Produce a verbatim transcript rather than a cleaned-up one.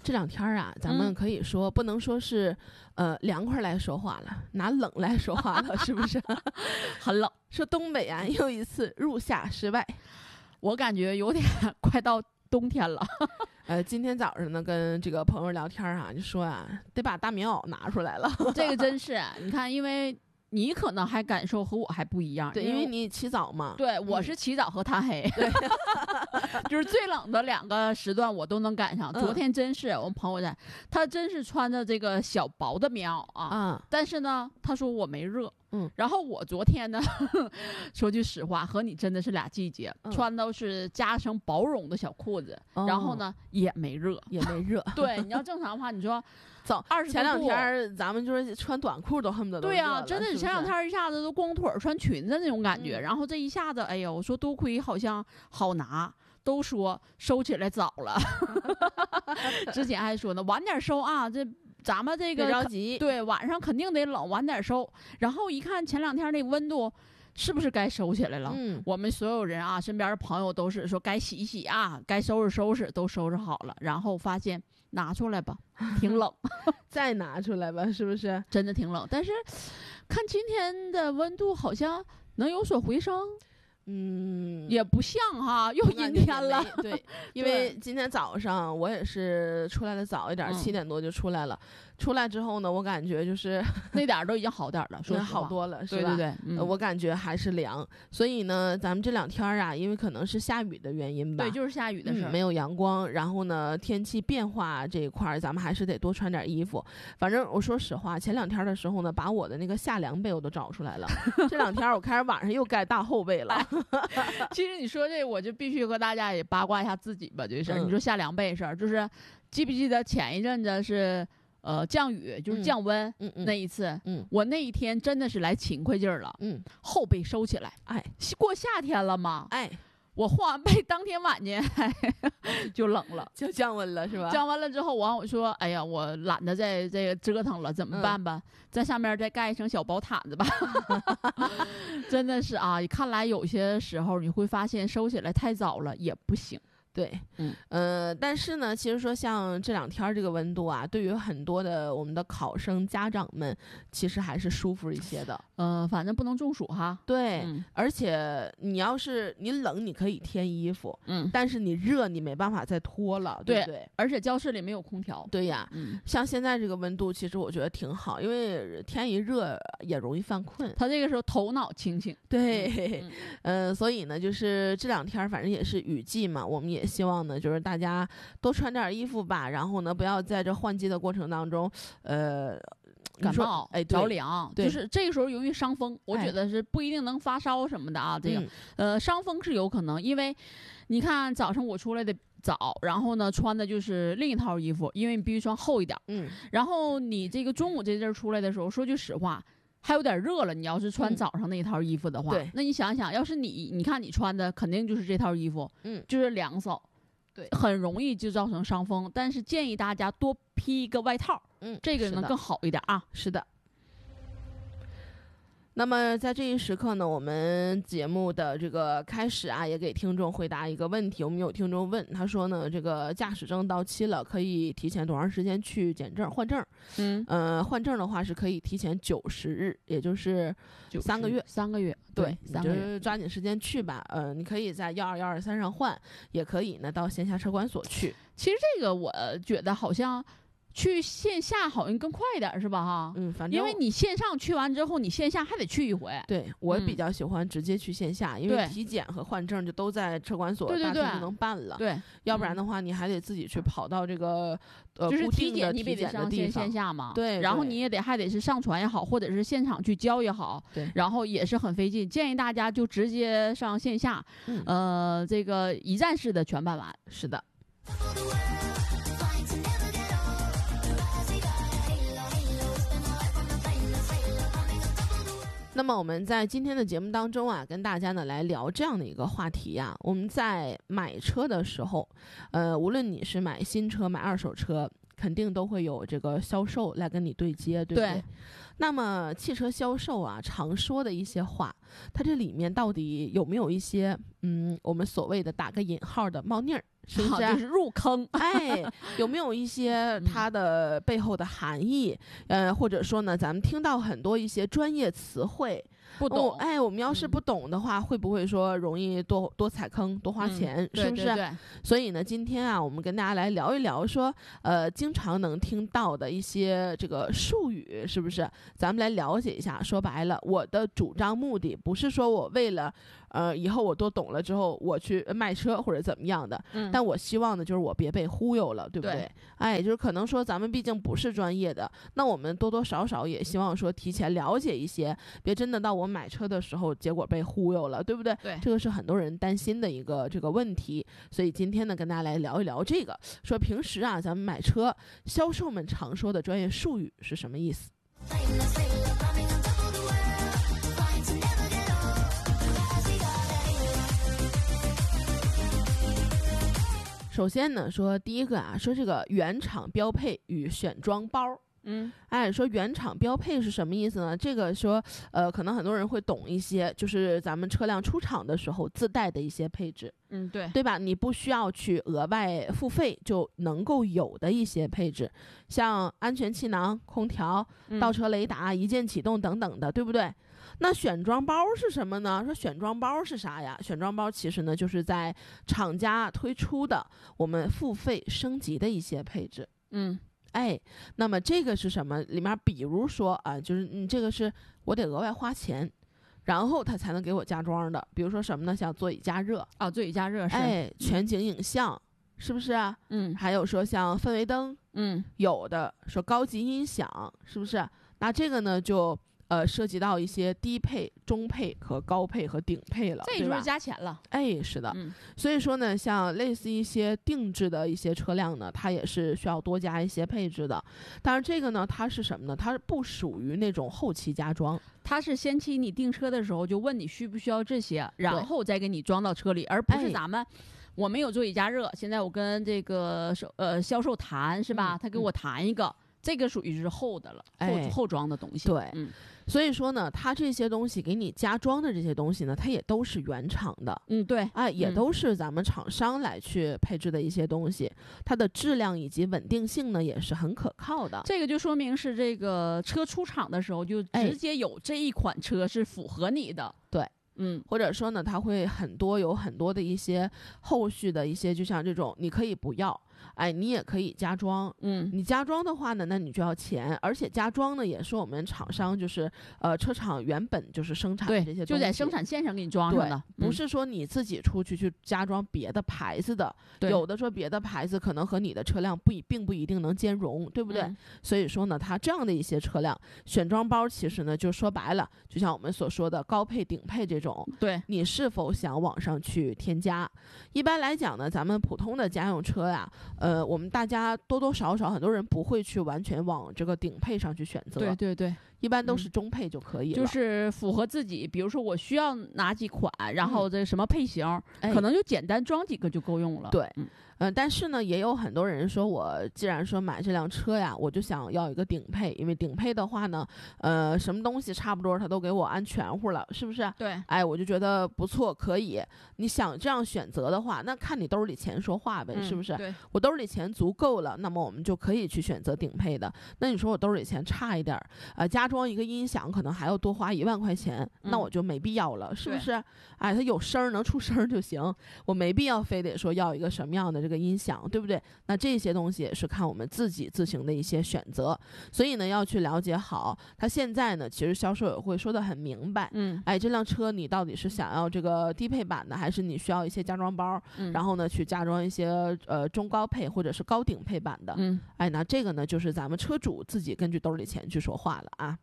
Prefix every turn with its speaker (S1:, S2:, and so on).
S1: 这两天啊，咱们可以说、嗯、不能说是呃凉快来说话了，拿冷来说话了，是不是？
S2: 很冷。
S1: 说东北啊，又一次入夏室外，
S2: 我感觉有点快到冬天了。
S1: 呃，今天早上呢，跟这个朋友聊天啊，就说啊，得把大棉袄拿出来了。
S2: 这个真是，你看，因为你可能还感受和我还不一样，
S1: 对，因为你起早嘛。
S2: 对，我是起早和贪黑，对，就是最冷的两个时段我都能赶上。昨天真是我们朋友在，他真是穿着这个小薄的棉袄啊，嗯、但是呢，他说我没热。嗯，然后我昨天呢，说句实话，和你真的是俩季节，嗯、穿都是加上薄绒的小裤子，哦、然后呢也没热，
S1: 也没热。
S2: 对，你要正常的话，你说
S1: 早
S2: 二十
S1: 前两天咱们就是穿短裤都恨不得都热了。
S2: 对呀、啊，真的是前两天一下子都光腿穿裙子那种感觉，嗯、然后这一下子，哎呀，我说多亏好像好拿。都说收起来早了，之前还说呢，晚点收啊，这咱们这个
S1: 别着急，
S2: 对，晚上肯定得冷，晚点收。然后一看前两天那个温度，是不是该收起来了？嗯，我们所有人啊，身边的朋友都是说该洗洗啊，该收拾收拾，都收拾好了。然后发现拿出来吧，挺冷，
S1: 再拿出来吧，是不是？
S2: 真的挺冷。但是看今天的温度好像能有所回升。嗯，也不像哈，又阴天了。
S1: 对，因为今天早上我也是出来的早一点，七、嗯、点多就出来了。出来之后呢，我感觉就是
S2: 那点都已经好点了，说
S1: 好多了，是
S2: 吧？对对对、
S1: 嗯呃，我感觉还是凉。所以呢，咱们这两天啊，因为可能是下雨的原因吧，
S2: 对，就是下雨的事、
S1: 嗯，没有阳光。然后呢，天气变化这一块，咱们还是得多穿点衣服。反正我说实话，前两天的时候呢，把我的那个夏凉被我都找出来了。这两天我开始晚上又盖大厚被了。
S2: 其实你说这，我就必须和大家也八卦一下自己吧，这事儿、嗯。你说夏凉被事儿，就是记不记得前一阵子是呃降雨，就是降温、嗯嗯、那一次，嗯，我那一天真的是来勤快劲儿了，嗯，厚被收起来，哎，过夏天了嘛，哎。我换完被当天晚间就冷了，
S1: 就降温了是吧？
S2: 降温了之后，完我说，哎呀，我懒得再这个折腾了，怎么办吧？嗯、在上面再盖一层小薄毯子吧。真的是啊，看来有些时候你会发现收起来太早了也不行。
S1: 对，嗯，呃，但是呢，其实说像这两天这个温度啊，对于很多的我们的考生家长们，其实还是舒服一些的。
S2: 嗯、呃，反正不能中暑哈。
S1: 对、嗯，而且你要是你冷，你可以添衣服，嗯，但是你热，你没办法再脱了，对不对？
S2: 对，而且教室里没有空调。
S1: 对呀，嗯，像现在这个温度，其实我觉得挺好，因为天一热也容易犯困。
S2: 他这个时候头脑清醒。
S1: 对，嗯，呃，所以呢，就是这两天反正也是雨季嘛，我们也希望呢，就是大家多穿点衣服吧，然后呢，不要在这换季的过程当中，呃，
S2: 感冒、
S1: 哎
S2: 着凉，就是这个时候容易伤风。我觉得是不一定能发烧什么的啊，哎、这个、嗯、呃伤风是有可能，因为你看早上我出来的早，然后呢穿的就是另一套衣服，因为你必须穿厚一点，嗯，然后你这个中午这阵出来的时候，说句实话。还有点热了，你要是穿早上那一套衣服的话，嗯、那你想想，要是你，你看你穿的肯定就是这套衣服，嗯，就是凉爽，对，很容易就造成伤风。但是建议大家多披一个外套，嗯，这个能更好一点啊。
S1: 是的。那么在这一时刻呢，我们节目的这个开始啊，也给听众回答一个问题。我们有听众问，他说呢，这个驾驶证到期了，可以提前多长时间去检证换证？嗯，呃，换证的话是可以提前九十日，也就是三个月，
S2: 三个月，
S1: 对，
S2: 三个月，
S1: 就是抓紧时间去吧。呃，你可以在幺二幺二三上换，也可以呢到线下车管所去。
S2: 其实这个我觉得好像。去线下好像更快一点是吧哈？
S1: 嗯，反正
S2: 因为你线上去完之后，你线下还得去一回。
S1: 对，我比较喜欢直接去线下，嗯、因为体检和换证就都在车管所，
S2: 对对对，
S1: 大厅就能办了。
S2: 对，
S1: 要不然的话，你还得自己去跑到这个呃
S2: 就是
S1: 固定的
S2: 体检，你得上线线下嘛。
S1: 对，
S2: 然后你也得还得是上传也好，或者是现场去交也好，
S1: 对，
S2: 然后也是很费劲。建议大家就直接上线下，嗯、呃，这个一站式的全办完。
S1: 是的。那么我们在今天的节目当中啊，跟大家呢来聊这样的一个话题呀、啊。我们在买车的时候，呃，无论你是买新车、买二手车， 肯定都会有这个销售来跟你对接，对不对？
S2: 对。
S1: 那么汽车销售啊，常说的一些话，它这里面到底有没有一些嗯，我们所谓的打个引号的猫腻儿？是不是、啊、
S2: 就是入坑？
S1: 哎，有没有一些它的背后的含义？呃，或者说呢，咱们听到很多一些专业词汇。
S2: 不懂、
S1: 哦，哎，我们要是不懂的话，嗯、会不会说容易多多踩坑、多花钱，
S2: 嗯、
S1: 是不是？
S2: 对对对。
S1: 所以呢，今天啊，我们跟大家来聊一聊说，呃，经常能听到的一些这个术语，是不是？咱们来了解一下。说白了，我的主张目的不是说我为了。呃，以后我都懂了之后，我去卖车或者怎么样的，
S2: 嗯、
S1: 但我希望呢，就是我别被忽悠了，对不对？
S2: 对
S1: 哎，就是可能说咱们毕竟不是专业的，那我们多多少少也希望说提前了解一些，别真的到我买车的时候，结果被忽悠了，对不对？
S2: 对，
S1: 这个是很多人担心的一个这个问题，所以今天呢，跟大家来聊一聊这个，说平时啊，咱们买车销售们常说的专业术语是什么意思？首先呢，说第一个啊，说这个原厂标配与选装包。
S2: 嗯，
S1: 哎，说原厂标配是什么意思呢？这个说，呃，可能很多人会懂一些，就是咱们车辆出厂的时候自带的一些配置。
S2: 嗯，对，
S1: 对吧？你不需要去额外付费就能够有的一些配置，像安全气囊、空调、倒车雷达、一键启动等等的，对不对？那选装包是什么呢？说选装包是啥呀？选装包其实呢，就是在厂家推出的我们付费升级的一些配置。
S2: 嗯，
S1: 哎，那么这个是什么？里面比如说啊，就是你这个是我得额外花钱，然后它才能给我加装的。比如说什么呢？像座椅加热
S2: 啊，座椅加热是，
S1: 哎，全景影像。是不是啊？
S2: 嗯，
S1: 还有说像氛围灯，
S2: 嗯，
S1: 有的说高级音响，是不是？那这个呢就呃涉及到一些低配、中配和高配和顶配了，
S2: 这就是加钱了。
S1: 哎，是的、
S2: 嗯，
S1: 所以说呢，像类似一些定制的一些车辆呢，它也是需要多加一些配置的。当然，这个呢，它是什么呢？它不属于那种后期加装，
S2: 它是先期你订车的时候就问你需不需要这些，然后再给你装到车里，而不是咱们。哎，我没有座椅加热，现在我跟这个呃销售谈是吧？
S1: 嗯、
S2: 他给我谈一个，嗯、这个属于是后的了，
S1: 哎、
S2: 后后装的东西。
S1: 对，
S2: 嗯，
S1: 所以说呢，它这些东西给你加装的这些东西呢，它也都是原厂的。
S2: 嗯，对，
S1: 哎，也都是咱们厂商来去配置的一些东西，嗯、它的质量以及稳定性呢也是很可靠的。
S2: 这个就说明是这个车出厂的时候就直接有这一款车是符合你的。
S1: 哎、对。嗯，或者说呢，它会很多有很多的一些后续的一些，就像这种，你可以不要，哎，你也可以加装。
S2: 嗯，
S1: 你加装的话呢，那你就要钱，而且加装呢也是我们厂商就是呃车厂原本就是生产的这些东西，
S2: 就在生产线上给你装上的，
S1: 对，不是说你自己出去去加装别的牌子的。
S2: 对，
S1: 有的说别的牌子可能和你的车辆不一并不一定能兼容，对不对？
S2: 嗯、
S1: 所以说呢，它这样的一些车辆选装包，其实呢就说白了，就像我们所说的高配、顶配这种。
S2: 对，
S1: 你是否想往上去添加？一般来讲呢，咱们普通的家用车呀，呃，我们大家多多少少很多人不会去完全往这个顶配上去选择。
S2: 对对对，
S1: 一般都是中配就可以了，
S2: 嗯、就是符合自己。比如说我需要哪几款，然后这什么配型，
S1: 嗯、
S2: 可能就简单装几个就够用了。
S1: 对，
S2: 嗯。
S1: 嗯，但是呢，也有很多人说，我既然说买这辆车呀，我就想要一个顶配，因为顶配的话呢，呃，什么东西差不多，它都给我安全乎了，是不是？
S2: 对，
S1: 哎，我就觉得不错，可以。你想这样选择的话，那看你兜里钱说话呗，
S2: 嗯、
S1: 是不是？
S2: 对，
S1: 我兜里钱足够了，那么我们就可以去选择顶配的。那你说我兜里钱差一点儿，呃，加装一个音响可能还要多花一万块钱，
S2: 嗯、
S1: 那我就没必要了，是不是？哎，它有声能出声就行，我没必要非得说要一个什么样的这个音响，对不对？对，那这些东西也是看我们自己自行的一些选择，所以呢要去了解好。他现在呢，其实销售也会说得很明白，
S2: 嗯，
S1: 哎，这辆车你到底是想要这个低配版的，还是你需要一些加装包，
S2: 嗯、
S1: 然后呢去加装一些呃中高配或者是高顶配版的，
S2: 嗯，
S1: 哎，那这个呢就是咱们车主自己根据兜里钱去说话了啊。